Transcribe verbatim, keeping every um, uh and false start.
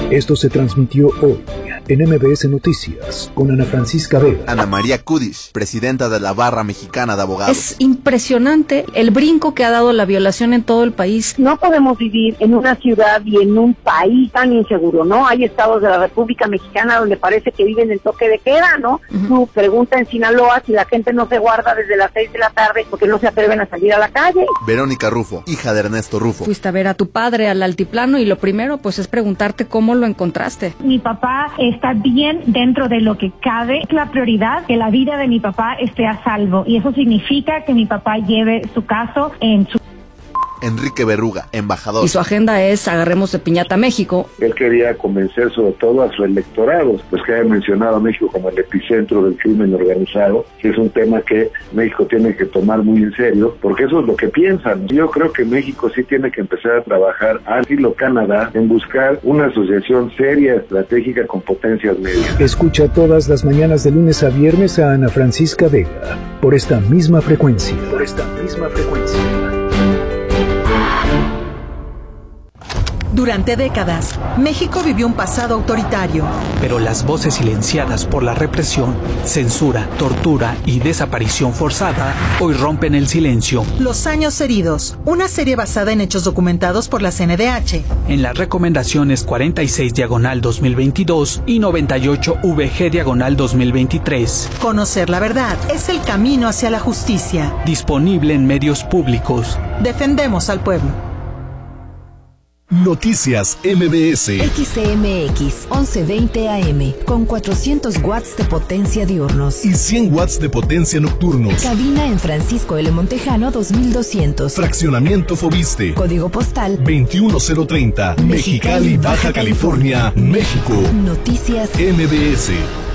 Esto se transmitió hoy en M B S Noticias con Ana Francisca Vega. Ana María Kudish, presidenta de la Barra Mexicana de Abogados. Es impresionante el brinco que ha dado la violación en todo el país. No podemos vivir en una ciudad y en un país tan inseguro, ¿no? Hay estados de la República Mexicana donde parece que viven el toque de queda, ¿no? Uh-huh. Tú pregunta en Sinaloa si la gente no se guarda desde las seis de la tarde porque no se atreven a salir a la calle. Verónica Rufo, hija de Ernesto Rufo. Fuiste a ver a tu padre al altiplano y lo primero pues es preguntarte cómo lo encontraste. Mi papá está bien dentro de lo que cabe. La prioridad, que la vida de mi papá esté a salvo, y eso significa que mi papá lleve su caso en su... Enrique Berruga, embajador. Y su agenda es agarremos de piñata a México. Él quería convencer sobre todo a su electorado, pues que haya mencionado a México como el epicentro del crimen organizado, que es un tema que México tiene que tomar muy en serio, porque eso es lo que piensan. Yo creo que México sí tiene que empezar a trabajar, al estilo Canadá, en buscar una asociación seria, estratégica con potencias medias. Escucha todas las mañanas de lunes a viernes a Ana Francisca Vega, por esta misma frecuencia. Por esta misma frecuencia. Durante décadas, México vivió un pasado autoritario. Pero las voces silenciadas por la represión, censura, tortura y desaparición forzada hoy rompen el silencio. Los años heridos, una serie basada en hechos documentados por la C N D H. En las recomendaciones cuarenta y seis diagonal dos mil veintidós y noventa y ocho V G diagonal dos mil veintitrés. Conocer la verdad es el camino hacia la justicia. Disponible en medios públicos. Defendemos al pueblo. Noticias M B S. X C M X once veinte A M con cuatrocientos watts de potencia diurnos y cien watts de potencia nocturnos. Cabina en Francisco L. Montejano dos mil doscientos. Fraccionamiento Fobiste. Código postal veintiuno cero treinta. Mexicali, Baja California, México. Noticias M B S.